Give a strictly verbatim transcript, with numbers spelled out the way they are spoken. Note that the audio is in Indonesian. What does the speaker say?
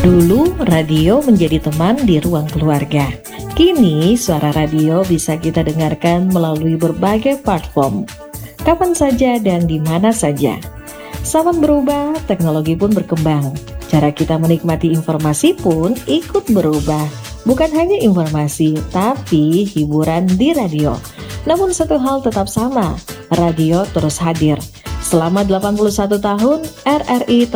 Dulu, radio menjadi teman di ruang keluarga. Kini, suara radio bisa kita dengarkan melalui berbagai platform, kapan saja dan di mana saja. Zaman berubah, teknologi pun berkembang. Cara kita menikmati informasi pun ikut berubah. Bukan hanya informasi, tapi hiburan di radio. Namun satu hal tetap sama, radio terus hadir. Selama delapan puluh satu tahun, R R I